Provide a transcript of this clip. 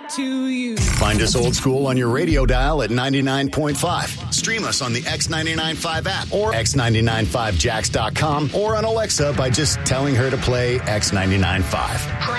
to you. Find us old school on your radio dial at 99.5. Stream us on the X995 app or x995jax.com or on Alexa by just telling her to play X995.